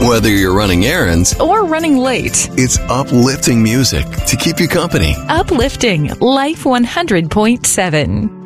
Whether you're running errands or running late. It's uplifting music to keep you company. Uplifting Life 100.7.